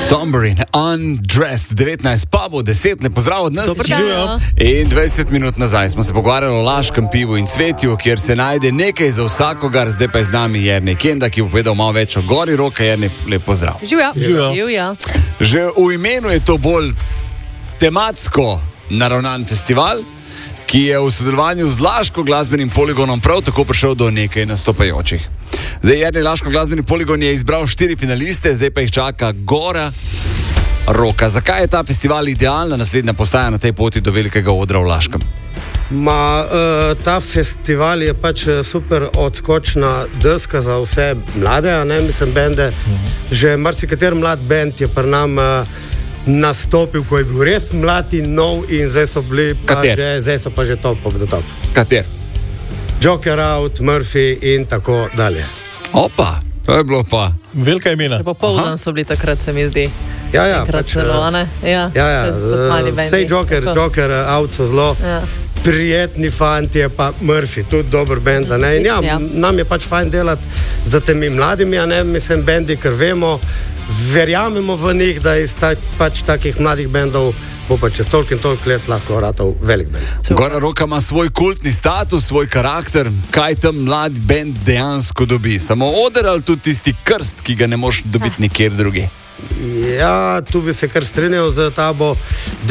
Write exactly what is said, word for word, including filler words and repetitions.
Somber in Undressed, devetnajst pa bo, deset, ne pozdrav od nas. Dobar dan. In dvajset minut nazaj smo se pogovarjali o Laškem pivu in cvetju, kjer se najde nekaj za vsakogar. Zdaj pa je z nami Jernej Kenda, ki bo povedal malo več o gori. Roka, Jernej, lep pozdrav. Živjo. Živjo. Živjo. Že v imenu je to bolj tematsko naravnan festival, ki je v sodelovanju z Laško glasbenim poligonom prav tako prišel do nekaj nastopajočih. Zdaj, Jernej, Laško glasbeni poligon je izbral štiri finaliste, zdaj pa jih čaka gora. Roka, zakaj je ta festival idealna naslednja postaja na tej poti do velikega odra v Laškem? Ma, uh, ta festival je pač super odskočna deska za vse mlade, a ne, mislim, bende. Že marsikater mlad bend je pri nam uh, nastopil, ko je bil res mlad in nov, in zdaj so bili pa Kater? že, zdaj so pa že top of the top. Kater? Joker Out, Murphy in tako dalje. Opa, to je bilo pa. Velika imena. Popoldan so bili takrat, se mi zdi. Ja, ja, Takrat pač, celo, a ne? Ja, ja, ja, kot mali bendi. vsej Joker, Tako. Joker Out so zelo Ja. prijetni fantje, pa Murphy, tudi dober bend, a ne. In ja, Ja. nam je pač fajn delati za temi mladimi, a ne, mislim, bendi, ker vemo, verjamemo v njih, da iz ta, pač takih mladih bendov bo pa čez toliko in toliko let lahko ratov velik bend. Gora Roka ima svoj kultni status, svoj karakter. Kaj tam mlad bend dejansko dobi? Samo oder ali tudi tisti krst, ki ga ne moš dobiti nikjer drugi? Ja, tu bi se kar strinjal z tabo.